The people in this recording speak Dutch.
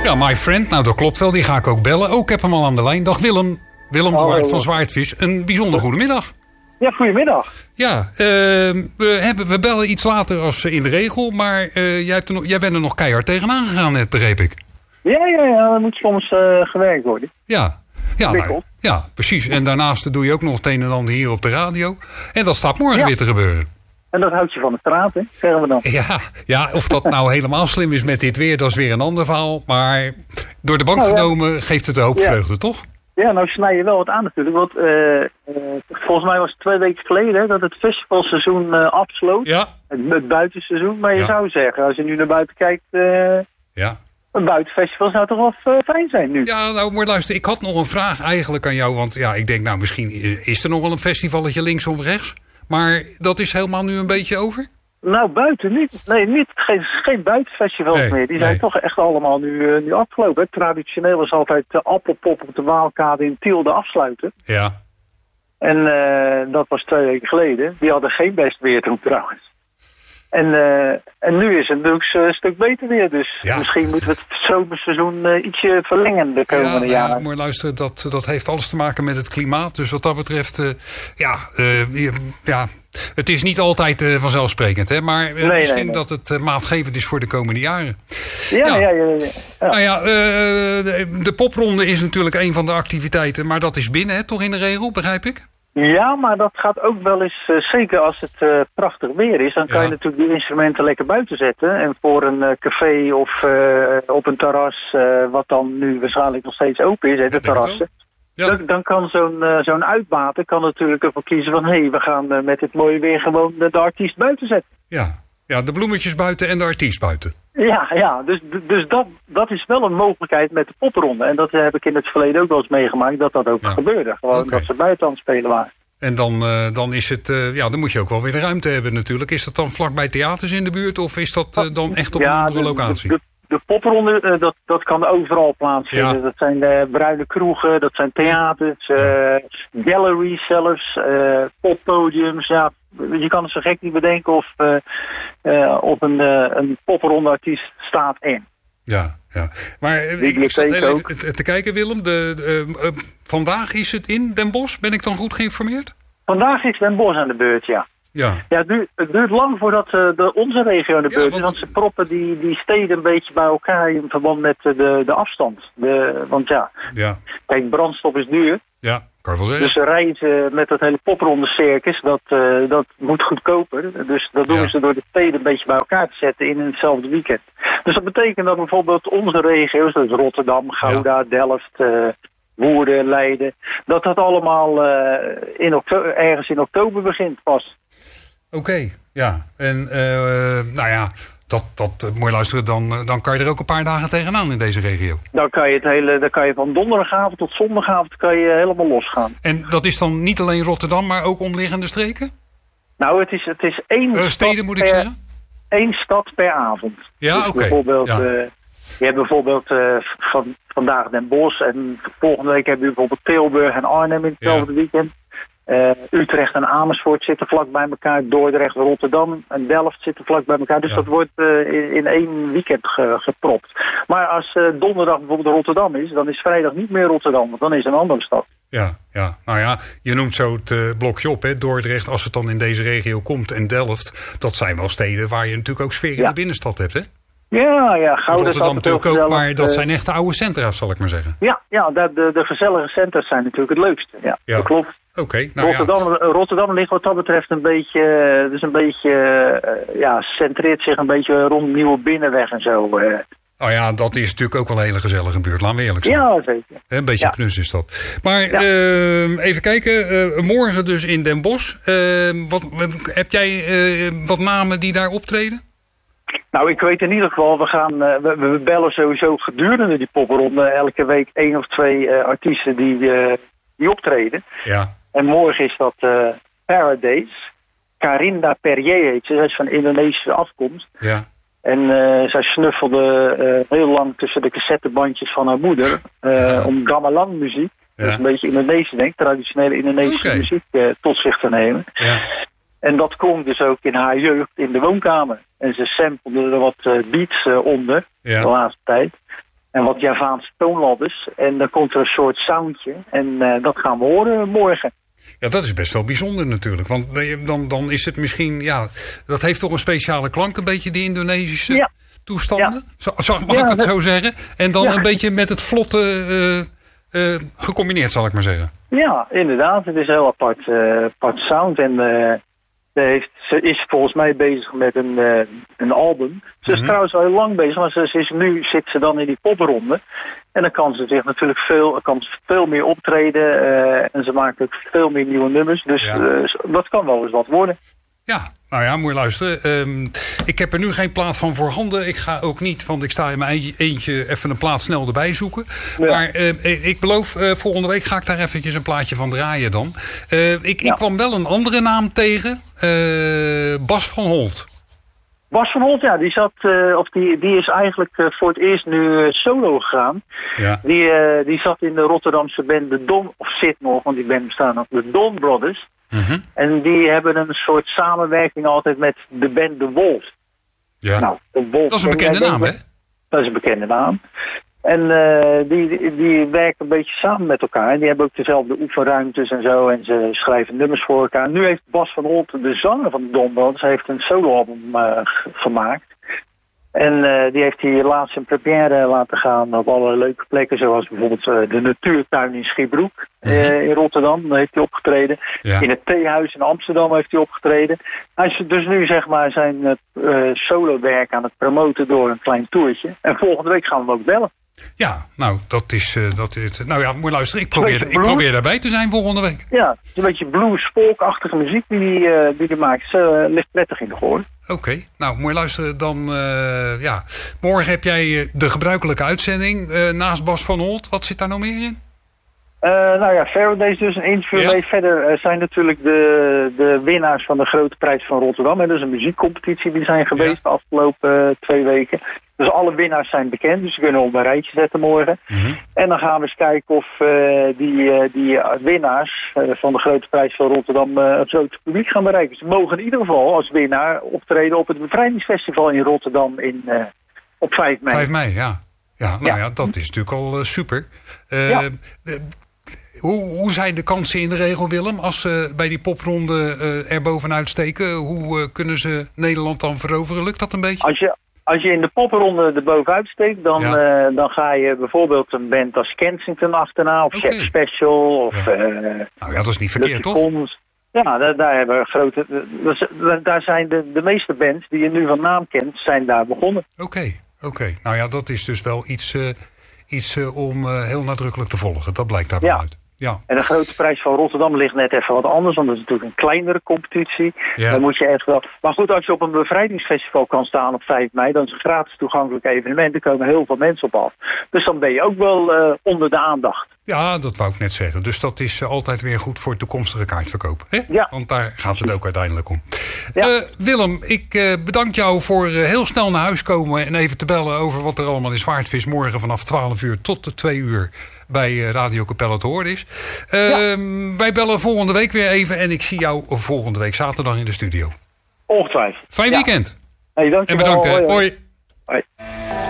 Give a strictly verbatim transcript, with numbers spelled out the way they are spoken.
Ja, my friend, nou dat klopt wel, die ga ik ook bellen. Oh, ik heb hem al aan de lijn. Dag Willem, Willem de Waard van Zwaardvis. Een bijzonder goede middag. Ja, goedemiddag. Ja, uh, we, hebben, we bellen iets later als in de regel, maar uh, jij, hebt er nog, jij bent er nog keihard tegenaan gegaan net, begreep ik. Ja, ja, ja, dat moet soms uh, gewerkt worden. Ja, ja, nou, ja, precies. En daarnaast doe je ook nog het een en ander hier op de radio. En dat staat morgen ja. weer te gebeuren. En dat houdt je van de straat, hè? Zeggen we dan. Ja, ja, of dat nou helemaal slim is met dit weer, dat is weer een ander verhaal. Maar door de bank nou, genomen ja. geeft het een hoop ja. vreugde, toch? Ja, nou snij je wel wat aan natuurlijk. Want uh, uh, volgens mij was het twee weken geleden dat het festivalseizoen uh, afsloot. Ja. Het, het buitenseizoen. Maar je ja. zou zeggen, als je nu naar buiten kijkt... Uh, ja. Een buitenfestival zou toch wel uh, fijn zijn nu? Ja, nou, maar luister, ik had nog een vraag eigenlijk aan jou. Want ja, ik denk, nou, misschien is er nog wel een festivalletje links of rechts. Maar dat is helemaal nu een beetje over? Nou, buiten niet. Nee, niet. Geen, geen buitenfestivals nee, meer. Die zijn nee. toch echt allemaal nu, uh, nu afgelopen. Traditioneel was altijd de Appelpop op de Waalkade in Tiel de afsluiten. Ja. En uh, dat was twee weken geleden. Die hadden geen best weer toen trouwens. En, uh, en nu is het natuurlijk een stuk beter weer. Dus ja, misschien dat... moeten we het zomerseizoen uh, ietsje verlengen de komende ja, jaren. Ja, maar luister, dat, dat heeft alles te maken met het klimaat. Dus wat dat betreft, uh, ja, uh, ja, het is niet altijd uh, vanzelfsprekend. Hè? Maar uh, nee, misschien nee, nee. dat het uh, maatgevend is voor de komende jaren. Ja, ja, ja. ja, ja. ja. Nou ja, uh, de, de popronde is natuurlijk een van de activiteiten. Maar dat is binnen, hè, toch in de regel, begrijp ik? Ja, maar dat gaat ook wel eens, uh, zeker als het uh, prachtig weer is, dan kan ja. je natuurlijk die instrumenten lekker buiten zetten. En voor een uh, café of uh, op een terras, uh, wat dan nu waarschijnlijk nog steeds open is, hè, de terrassen. Ja. Dan, dan kan zo'n uh, zo'n uitbater kan natuurlijk ervoor kiezen van, hé, hey, we gaan uh, met dit mooie weer gewoon de, de artiest buiten zetten. Ja. Ja, de bloemetjes buiten en de artiest buiten. Ja, ja, dus, dus dat, dat is wel een mogelijkheid met de popronde. En dat heb ik in het verleden ook wel eens meegemaakt, dat dat ook ja. gebeurde. Gewoon okay. dat ze buiten aan het spelen waren. En dan, uh, dan is het, uh, ja, dan moet je ook wel weer de ruimte hebben natuurlijk. Is dat dan vlakbij theaters in de buurt of is dat uh, dan echt op ja, een andere de, locatie? De, de, de popronde, uh, dat, dat kan overal plaatsvinden. Ja. Dat zijn uh, bruine kroegen, dat zijn theaters, uh, ja. galleries zelfs, uh, poppodiums, ja. Je kan het zo gek niet bedenken of uh, uh, op een, uh, een poprondeartiest staat in. Ja, ja. Maar ik, ik zat heel even te, te kijken, Willem. De, de, uh, uh, vandaag is het in Den Bosch. Ben ik dan goed geïnformeerd? Vandaag is Den Bosch aan de beurt, ja. Ja, ja het, duurt, het duurt lang voordat uh, de, onze regio aan de beurt ja, want... is. Want ze proppen die, die steden een beetje bij elkaar in verband met uh, de, de afstand. De, want ja, ja, kijk, brandstof is duur. Ja, kan je wel zeggen. Dus ze reizen met dat hele popronde circus, dat, uh, dat moet goedkoper. Dus dat doen ja. ze door de steden een beetje bij elkaar te zetten in hetzelfde weekend. Dus dat betekent dat bijvoorbeeld onze regio's, dat is Rotterdam, Gouda, ja. Delft, uh, Woerden, Leiden, dat dat allemaal uh, in oktober, ergens in oktober begint pas. Oké, okay, ja. En uh, nou ja, dat, dat uh, moet je luisteren, dan, dan kan je er ook een paar dagen tegenaan in deze regio. Dan kan je, het hele, dan kan je van donderdagavond tot zondagavond kan je helemaal losgaan. En dat is dan niet alleen Rotterdam, maar ook omliggende streken? Nou, het is, het is één uh, steden moet ik per, zeggen? Één stad per avond. Ja, dus oké. Okay. Bijvoorbeeld, ja. uh, je hebt bijvoorbeeld uh, van, vandaag Den Bosch en volgende week hebben we bijvoorbeeld Tilburg en Arnhem in hetzelfde ja. weekend. Uh, Utrecht en Amersfoort zitten vlak bij elkaar. Dordrecht, Rotterdam en Delft zitten vlak bij elkaar. Dus ja. dat wordt uh, in, in één weekend ge, gepropt. Maar als uh, donderdag bijvoorbeeld Rotterdam is, dan is vrijdag niet meer Rotterdam. Want dan is het een andere stad. Ja, ja, nou ja, je noemt zo het uh, blokje op, hè? Dordrecht, als het dan in deze regio komt en Delft. Dat zijn wel steden waar je natuurlijk ook sfeer in ja. de binnenstad hebt, hè? Ja, ja. Gouda Rotterdam natuurlijk ook, maar dat zijn echt de oude centra's, zal ik maar zeggen. Ja, ja de, de, de gezellige centra's zijn natuurlijk het leukste. Ja, ja. Dat klopt. Okay, nou Rotterdam, ja. Rotterdam ligt wat dat betreft een beetje, dus een beetje, uh, ja, centreert zich een beetje rond Nieuwe Binnenweg en zo. Uh. Oh ja, dat is natuurlijk ook wel een hele gezellige buurt, laten we eerlijk zijn. Ja, zeker. Een beetje ja. knus is dat. Maar ja. uh, even kijken, uh, morgen dus in Den Bosch. Uh, wat, heb jij uh, wat namen die daar optreden? Nou, ik weet in ieder geval, we gaan, uh, we, we bellen sowieso gedurende die popronde elke week één of twee uh, artiesten die, uh, die optreden. Ja. En morgen is dat uh, Paradise. Karinda Perrier heet ze. Zij is van Indonesische afkomst. Ja. En uh, zij snuffelde uh, heel lang tussen de cassettebandjes van haar moeder. Uh, ja. Om gamelan muziek. Ja. Dat is een beetje Indonesisch, denk ik. Traditionele Indonesische okay. muziek uh, tot zich te nemen. Ja. En dat klonk dus ook in haar jeugd in de woonkamer. En ze samplede er wat uh, beats uh, onder. Ja. De laatste tijd. en wat Javaanse toonladders. En dan komt er een soort soundje. En uh, dat gaan we horen morgen. Ja, dat is best wel bijzonder natuurlijk. Want dan, dan is het misschien... Ja, dat heeft toch een speciale klank, een beetje die Indonesische ja. toestanden. Ja. Zo, mag ja, ik het dat... zo zeggen? En dan ja. een beetje met het vlotte uh, uh, gecombineerd, zal ik maar zeggen. Ja, inderdaad. Het is een heel apart, uh, apart sound. En uh, ze, heeft, ze is volgens mij bezig met een, uh, een album. Ze is mm-hmm. trouwens al heel lang bezig, maar ze, ze is, nu zit ze dan in die popronde. En dan kan ze zich natuurlijk veel, kan ze veel meer optreden. Uh, en ze maakt ook veel meer nieuwe nummers. Dus ja. uh, dat kan wel eens wat worden. Ja, nou ja, moet je luisteren. Um, ik heb er nu geen plaat van voorhanden. Ik ga ook niet, want ik sta in mijn eentje, eentje even een plaat snel erbij zoeken. Ja. Maar uh, ik beloof, uh, volgende week ga ik daar eventjes een plaatje van draaien dan. Uh, ik, ja. ik kwam wel een andere naam tegen. Uh, Bas van Holt. Bas van Holt, ja, die, zat, uh, of die, die is eigenlijk uh, voor het eerst nu uh, solo gegaan. Ja. Die, uh, die zat in de Rotterdamse band de Don, of zit nog, want die band bestaat nog, de Don Brothers. Mm-hmm. En die hebben een soort samenwerking altijd met de band De Wolf. Ja. Nou, de Wolf, dat is een bekende naam, hè? Dat is een bekende naam. En uh, die, die, die werken een beetje samen met elkaar. En die hebben ook dezelfde oefenruimtes en zo. En ze schrijven nummers voor elkaar. Nu heeft Bas van Holt, de zanger van de Don Brothers, heeft een soloalbum uh, gemaakt. En uh, die heeft hij laatst een première laten gaan op allerlei leuke plekken. Zoals bijvoorbeeld uh, de Natuurtuin in Schiebroek uh, in Rotterdam. Daar heeft hij opgetreden. Ja. In het Theehuis in Amsterdam heeft hij opgetreden. Hij is dus nu zeg maar zijn uh, solo-werk aan het promoten door een klein toertje. En volgende week gaan we hem ook bellen. Ja, nou, dat is... Uh, dat is nou ja, moet je luisteren. Ik probeer, ik probeer daarbij te zijn volgende week. Ja, het is een beetje blues, folkachtige muziek die hij uh, die die maakt. Ze uh, ligt prettig in de gehoor. Oké, okay. Nou, moet je luisteren. Dan, uh, ja. Morgen heb jij uh, de gebruikelijke uitzending uh, naast Bas van Holt. Wat zit daar nog meer in? Uh, nou ja, Faraday is dus een interview. Ja. Verder uh, zijn natuurlijk de, de winnaars van de Grote Prijs van Rotterdam. En dat is een muziekcompetitie die zijn geweest ja. de afgelopen uh, twee weken. Dus alle winnaars zijn bekend, dus ze kunnen op een rijtje zetten morgen. Mm-hmm. En dan gaan we eens kijken of uh, die, uh, die winnaars uh, van de Grote Prijs van Rotterdam uh, het grote publiek gaan bereiken. Ze mogen in ieder geval als winnaar optreden op het Bevrijdingsfestival in Rotterdam in, uh, op vijf mei. vijf mei, ja. Ja, nou ja, ja dat is natuurlijk al uh, super. Uh, ja. uh, Hoe, hoe zijn de kansen in de regel, Willem, als ze bij die popronde uh, er bovenuit steken? Hoe uh, kunnen ze Nederland dan veroveren? Lukt dat een beetje? Als je, als je in de popronde er bovenuit steekt, dan, ja. uh, dan ga je bijvoorbeeld een band als Kensington achterna, of okay. Chef Special. Of, ja. uh, nou ja, dat is niet verkeerd, toch? Cons. Ja, daar, daar hebben we grote. Daar zijn de, de meeste bands die je nu van naam kent, zijn daar begonnen. Oké, okay, oké. Okay. Nou ja, dat is dus wel iets, uh, iets uh, om uh, heel nadrukkelijk te volgen. Dat blijkt daar wel ja. uit. Ja. En de Grote Prijs van Rotterdam ligt net even wat anders, want dat is natuurlijk een kleinere competitie. Ja. Dan moet je echt wel. Maar goed, als je op een bevrijdingsfestival kan staan op vijf mei, dan is het een gratis toegankelijk evenement. Er komen heel veel mensen op af. Dus dan ben je ook wel uh, onder de aandacht. Ja, dat wou ik net zeggen. Dus dat is uh, altijd weer goed voor toekomstige kaartverkoop. Hè? Ja. Want daar gaat het ook uiteindelijk om. Ja. Uh, Willem, ik uh, bedank jou voor uh, heel snel naar huis komen en even te bellen over wat er allemaal in Zwaardvis morgen vanaf twaalf uur tot de twee uur bij uh, Radio Capelle te horen is. Uh, ja. Wij bellen volgende week weer even en ik zie jou volgende week zaterdag in de studio. Ongetwijfeld. Fijn ja. weekend. Hey, dank je en bedankt. wel. Hoi. Hoi. Hoi.